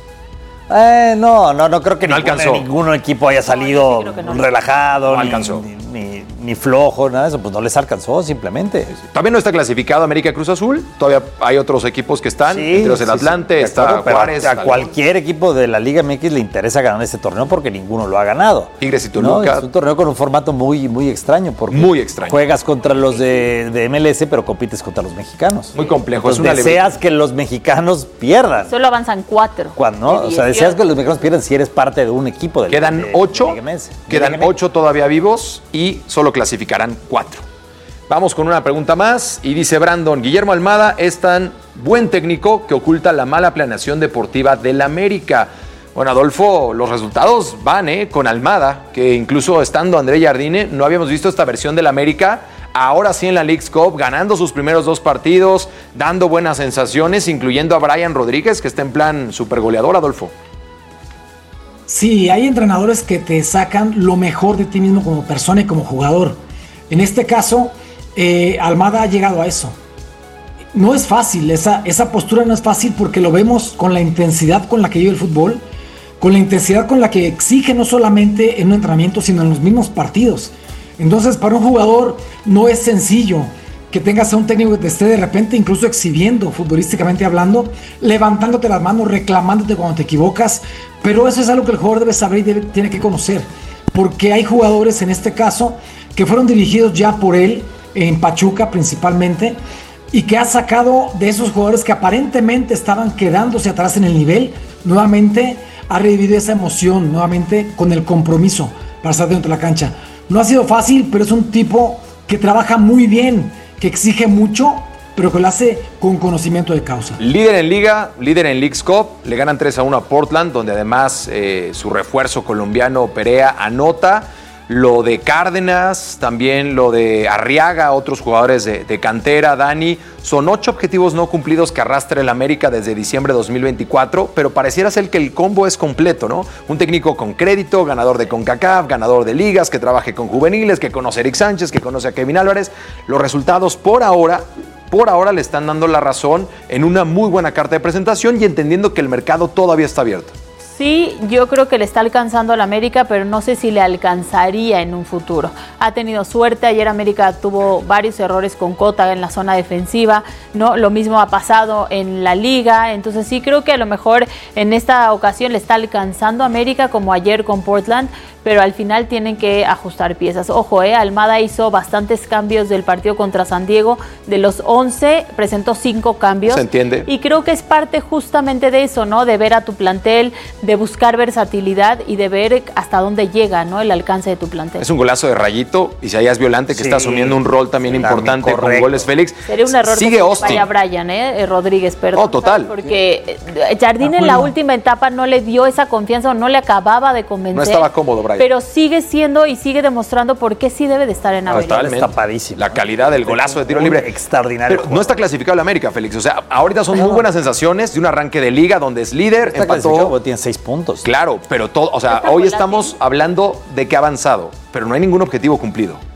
Eh, no, no, no creo que no ningún, ningún equipo haya salido no, sí no. relajado, no ni, alcanzó. Ni, ni, ni flojo, nada de eso, pues no les alcanzó simplemente. Todavía no está clasificado América Cruz Azul, todavía hay otros equipos que están, sí, entre los el sí, Atlante, sí, está acuerdo, Juárez. A, a cualquier equipo de la Liga M X le interesa ganar este torneo porque ninguno lo ha ganado. Tigres y Toluca. ¿No? Es un torneo con un formato muy, muy extraño porque muy extraño. Juegas contra los de, de M L S, pero compites contra los mexicanos. Muy complejo. Entonces, es una deseas que los mexicanos pierdan. Solo avanzan cuatro. ¿Cuándo? O sea, deseas que los mexicanos pierdan si eres parte de un equipo del Quedan de, ocho, de Liga M S, quedan Liga M X. ocho todavía vivos y solo clasificarán cuatro. Vamos con una pregunta más y dice Brandon, Guillermo Almada es tan buen técnico que oculta la mala planeación deportiva del América. Bueno, Adolfo, los resultados van ¿eh? con Almada, que incluso estando André Jardine, no habíamos visto esta versión del América. Ahora sí en la Leagues Cup, ganando sus primeros dos partidos, dando buenas sensaciones, incluyendo a Brian Rodríguez, que está en plan super goleador, Adolfo. Sí, hay entrenadores que te sacan lo mejor de ti mismo como persona y como jugador. En este caso, eh, Almada ha llegado a eso. No es fácil, esa, esa postura no es fácil porque lo vemos con la intensidad con la que vive el fútbol, con la intensidad con la que exige no solamente en un entrenamiento, sino en los mismos partidos. Entonces, para un jugador no es sencillo que tengas a un técnico que te esté de repente incluso exhibiendo, futbolísticamente hablando, levantándote las manos, reclamándote cuando te equivocas, pero eso es algo que el jugador debe saber y debe, tiene que conocer, porque hay jugadores en este caso que fueron dirigidos ya por él, en Pachuca principalmente, y que ha sacado de esos jugadores que aparentemente estaban quedándose atrás en el nivel, nuevamente ha revivido esa emoción, nuevamente con el compromiso para estar dentro de la cancha. No ha sido fácil, pero es un tipo que trabaja muy bien, que exige mucho, pero que lo hace con conocimiento de causa. Líder en Liga, líder en Leagues Cup, le ganan tres a uno a Portland, donde además eh, su refuerzo colombiano Perea anota. Lo de Cárdenas, también lo de Arriaga, otros jugadores de, de cantera, Dani. Son ocho objetivos no cumplidos que arrastra el América desde diciembre de dos mil veinticuatro, pero pareciera ser que el combo es completo, ¿no? Un técnico con crédito, ganador de CONCACAF, ganador de ligas, que trabaje con juveniles, que conoce a Eric Sánchez, que conoce a Kevin Álvarez. Los resultados por ahora... Por ahora le están dando la razón en una muy buena carta de presentación y entendiendo que el mercado todavía está abierto. Sí, yo creo que le está alcanzando al América, pero no sé si le alcanzaría en un futuro. Ha tenido suerte, ayer América tuvo varios errores con Cota en la zona defensiva, ¿no? Lo mismo ha pasado en la Liga, entonces sí creo que a lo mejor en esta ocasión le está alcanzando a América como ayer con Portland, pero al final tienen que ajustar piezas. Ojo, eh, Almada hizo bastantes cambios del partido contra San Diego, de los once presentó cinco cambios. Se entiende. Y creo que es parte justamente de eso, ¿no? De ver a tu plantel, de buscar versatilidad y de ver hasta dónde llega, ¿no? El alcance de tu plantel. Es un golazo de Rayito, y si allá es Violante, que sí, está asumiendo un rol también sí, importante también con goles Félix. Sería un error Sigue que Austin. vaya Brian, ¿eh? Rodríguez, perdón. Oh, total. Porque Jardine en la última etapa no le dio esa confianza o no le acababa de convencer. No estaba cómodo, Brian. Pero sigue siendo y sigue demostrando por qué sí debe de estar en América. No, está tapadísimo. La calidad del golazo de tiro un libre. Extraordinario. Pero no está clasificado el América, Félix. O sea, ahorita son muy buenas sensaciones de un arranque de liga donde es líder, está empató. Tiene seis puntos. Claro, pero todo, o sea, hoy estamos hablando de que ha avanzado, pero no hay ningún objetivo cumplido.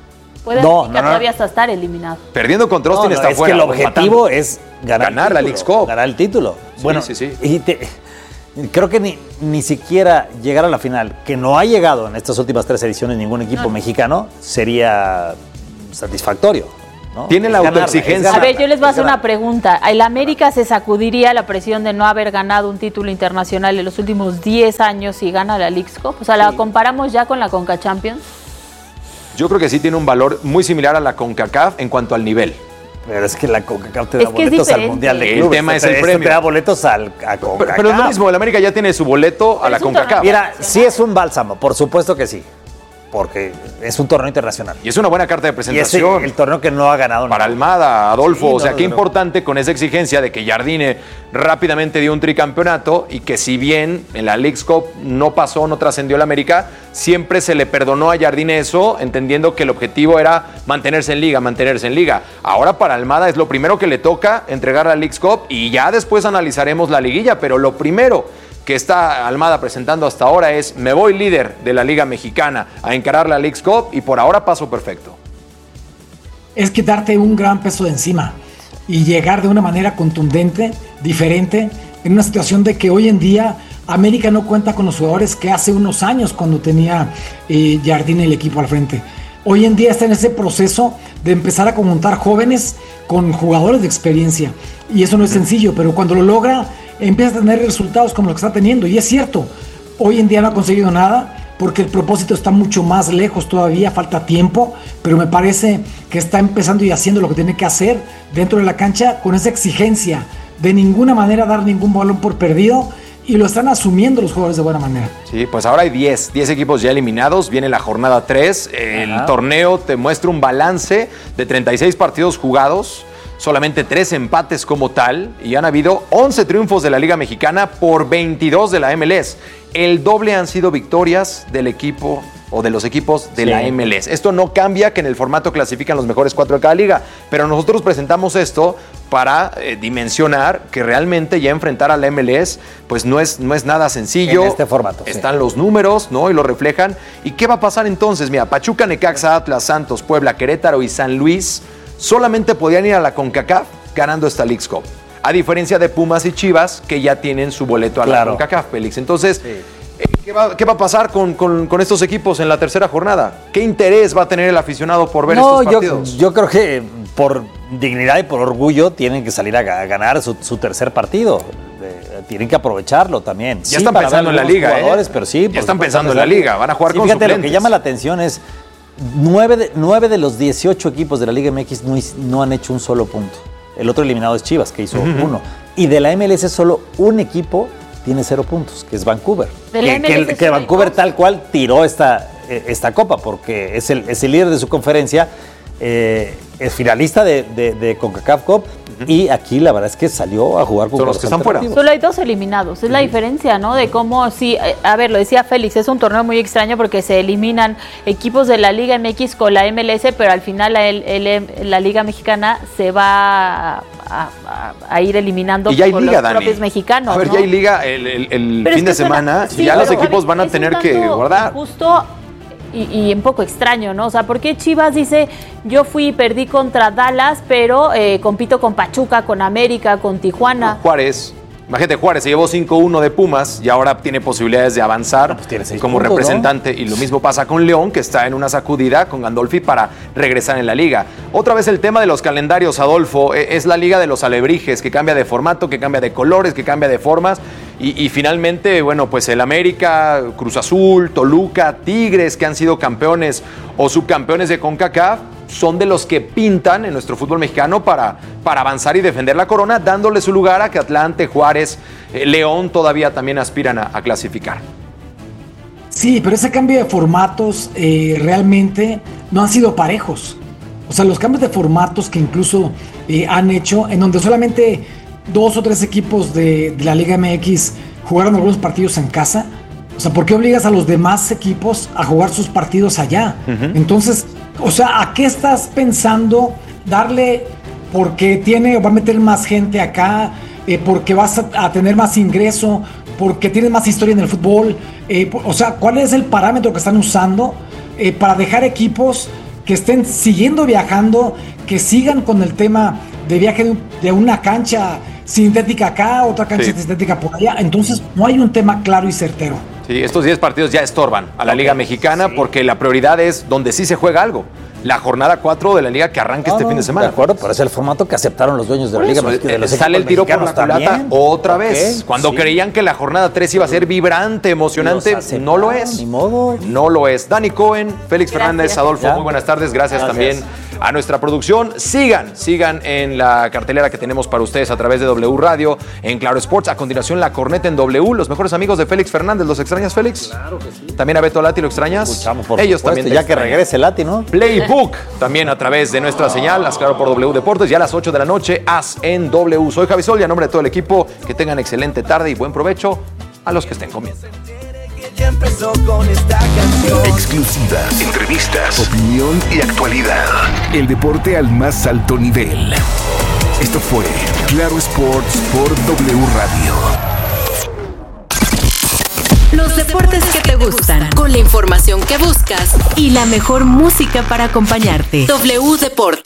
Puede no, no, no, no. todavía hasta estar eliminado. Perdiendo contra Austin no, no, está es fuera. que el objetivo empatando. es ganar, ganar la Leagues Cup. Ganar el título. Sí, bueno, sí, sí. Y te, creo que ni, ni siquiera llegar a la final, que no ha llegado en estas últimas tres ediciones ningún equipo no. mexicano, sería satisfactorio. ¿no? Tiene la autoexigencia. A ver, yo les voy a hacer una pregunta. ¿El América se sacudiría la presión de no haber ganado un título internacional en los últimos diez años y gana la Leagues Cup? O sea, ¿la sí. comparamos ya con la Conca Champions? Yo creo que sí tiene un valor muy similar a la CONCACAF en cuanto al nivel. Pero es que la CONCACAF te da es que boletos al Mundial de Clubes. El tema es el te, premio. Te da boletos al, a CONCACAF. Pero, pero es lo mismo, el América ya tiene su boleto a la CONCACAF. Mira, sí es un bálsamo, por supuesto que sí. Porque es un torneo internacional. Y es una buena carta de presentación. Y es el, el torneo que no ha ganado. Para Almada, Adolfo. Sí, o sea, no, qué no, importante con esa exigencia de que Jardine rápidamente dio un tricampeonato y que si bien en la Leagues Cup no pasó, no trascendió la América, siempre se le perdonó a Jardine eso, entendiendo que el objetivo era mantenerse en liga, mantenerse en liga. Ahora para Almada es lo primero que le toca, entregar la Leagues Cup y ya después analizaremos la liguilla, pero lo primero que está Almada presentando hasta ahora es me voy líder de la Liga Mexicana a encarar la Leagues Cup y por ahora paso perfecto. Es quitarte un gran peso de encima y llegar de una manera contundente, diferente, en una situación de que hoy en día América no cuenta con los jugadores que hace unos años cuando tenía eh, Jardine el equipo al frente. Hoy en día está en ese proceso de empezar a conjuntar jóvenes con jugadores de experiencia y eso no es sencillo, pero cuando lo logra empieza a tener resultados como lo que está teniendo. Y es cierto, hoy en día no ha conseguido nada porque el propósito está mucho más lejos todavía, falta tiempo, pero me parece que está empezando y haciendo lo que tiene que hacer dentro de la cancha con esa exigencia de ninguna manera dar ningún balón por perdido y lo están asumiendo los jugadores de buena manera. Sí, pues ahora hay diez, diez equipos ya eliminados, viene la jornada tres, el Ajá. torneo te muestra un balance de treinta y seis partidos jugados, solamente tres empates como tal y han habido once triunfos de la Liga Mexicana por veintidós de la M L S. El doble han sido victorias del equipo o de los equipos de sí. la M L S. Esto no cambia que en el formato clasifican los mejores cuatro de cada liga, pero nosotros presentamos esto para eh, dimensionar que realmente ya enfrentar a la M L S pues no es, no es nada sencillo. En este formato. Están sí. los números, ¿no? Y lo reflejan. ¿Y qué va a pasar entonces? Mira, Pachuca, Necaxa, Atlas, Santos, Puebla, Querétaro y San Luis solamente podían ir a la CONCACAF ganando esta Leagues Cup. A diferencia de Pumas y Chivas, que ya tienen su boleto a claro. la CONCACAF, Félix. Entonces, sí. eh, ¿qué, va, ¿qué va a pasar con, con, con estos equipos en la tercera jornada? ¿Qué interés va a tener el aficionado por ver no, estos partidos? Yo, yo creo que por dignidad y por orgullo tienen que salir a ganar su, su tercer partido. Eh, tienen que aprovecharlo también. Ya sí, están pensando en la liga, jugadores, ¿eh? pero sí, ya están pensando en la liga. Van a jugar sí, con fíjate, suplentes. Lo que llama la atención es Nueve de, nueve de los dieciocho equipos de la Liga M X no, no han hecho un solo punto. El otro eliminado es Chivas, que hizo uh-huh. uno. Y de la M L S solo un equipo tiene cero puntos, que es Vancouver. De que que, que Vancouver tal cual tiró esta, esta copa, porque es el, es el líder de su conferencia, eh, es finalista de, de, de CONCACAF Cup. Y aquí la verdad es que salió a jugar con Son los que están fuera. Solo hay dos eliminados. Es la diferencia, ¿no? De cómo, sí, a ver, lo decía Félix, es un torneo muy extraño porque se eliminan equipos de la Liga M X con la M L S, pero al final la, el, el, la Liga Mexicana se va a, a, a ir eliminando y ya hay por liga, los Dani. propios mexicanos. A ver, ¿no? ya hay liga el, el, el fin de semana sí, y ya los pero, equipos van a es tener un que guardar. Justo. Y, y un poco extraño, ¿no? O sea, ¿por qué Chivas dice, yo fui y perdí contra Dallas, pero eh, compito con Pachuca, con América, con Tijuana? No, Juárez. Imagínate, Juárez se llevó cinco uno de Pumas y ahora tiene posibilidades de avanzar no, pues tiene seis como puntos, representante. ¿no? Y lo mismo pasa con León, que está en una sacudida con Gandolfi para regresar en la liga. Otra vez el tema de los calendarios, Adolfo, es la liga de los alebrijes, que cambia de formato, que cambia de colores, que cambia de formas. Y, y finalmente, bueno, pues el América, Cruz Azul, Toluca, Tigres, que han sido campeones o subcampeones de CONCACAF, son de los que pintan en nuestro fútbol mexicano para, para avanzar y defender la corona, dándole su lugar a que Atlante, Juárez, eh, León todavía también aspiran a, a clasificar. Sí, pero ese cambio de formatos eh, realmente no han sido parejos. O sea, los cambios de formatos que incluso eh, han hecho, en donde solamente dos o tres equipos de, de la Liga M X jugaron algunos partidos en casa. O sea, ¿por qué obligas a los demás equipos a jugar sus partidos allá? Uh-huh. Entonces, o sea, ¿a qué estás pensando darle porque tiene, va a meter más gente acá, eh, porque vas a, a tener más ingreso, porque tienes más historia en el fútbol? Eh, o sea, ¿cuál es el parámetro que están usando eh, para dejar equipos que estén siguiendo viajando, que sigan con el tema de viaje de, de una cancha sintética acá, otra cancha sí. sintética por allá. Entonces no hay un tema claro y certero. Sí, estos diez partidos ya estorban a la okay. Liga Mexicana sí. porque la prioridad es donde sí se juega algo. La jornada cuatro de la Liga que arranca no, este no, fin de semana. De acuerdo, pero es el formato que aceptaron los dueños de la Liga. Eso, de los sale el tiro por la culata también. Otra okay, vez. Cuando sí. creían que la jornada tres iba a ser vibrante, emocionante, no lo es. Ni modo. No lo es. Dani Cohen, Félix Gracias. Fernández, Adolfo, ya. muy buenas tardes. Gracias, Gracias también a nuestra producción. Sigan, sigan en la cartelera que tenemos para ustedes a través de W Radio, en Claro Sports. A continuación, La Corneta en W. Los mejores amigos de Félix Fernández. ¿Los extrañas, Félix? Claro que sí. También a Beto Lati, ¿lo extrañas? Escuchamos, por Ellos supuesto, también. Ya que regrese Lati, ¿no? Playbook, también a través de nuestra señal, las Claro por W Deportes, ya a las ocho de la noche, As en W. Soy Javi Sol y a nombre de todo el equipo, que tengan excelente tarde y buen provecho a los que estén comiendo. Exclusivas, entrevistas, opinión y actualidad. El deporte al más alto nivel. Esto fue Claro Sports por W Radio. Los deportes que te gustan, con la información que buscas y la mejor música para acompañarte. W Deportes.